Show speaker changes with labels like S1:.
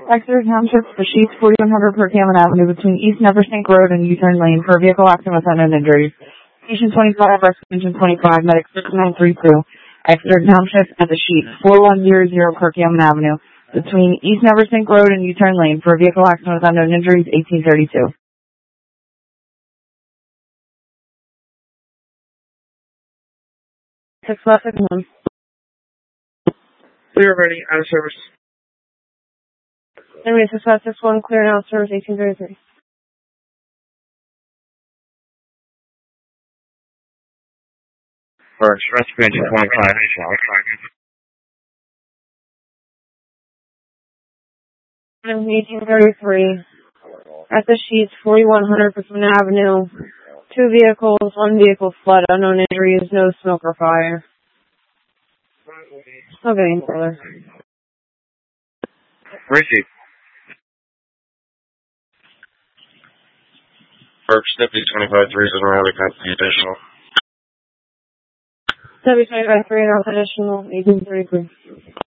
S1: Exeter Township, the Sheets, 4100 Perk Hammond Avenue, between East Neversink Road and U-Turn Lane, for a vehicle accident with unknown injuries. Station 25, Extension 25, Medic 6932. Exeter Township at the Sheets, 4100 Perk Hammond Avenue, between East Neversink Road and U-Turn Lane, for a vehicle accident with unknown injuries, 1832. Six left, 1.
S2: We are ready, out of service.
S1: Anyway, 6561, clear and out of service, 1833.
S2: For Express Engine 25.
S1: I'm 1833. At the Sheets, 4100 Perkman Avenue. 2 vehicles, 1 vehicle flood, unknown injuries, no smoke or fire. Okay, any further.
S2: Receive. First, Deputy 25-3 is around the company additional.
S1: Deputy 25-3, additional, 1833.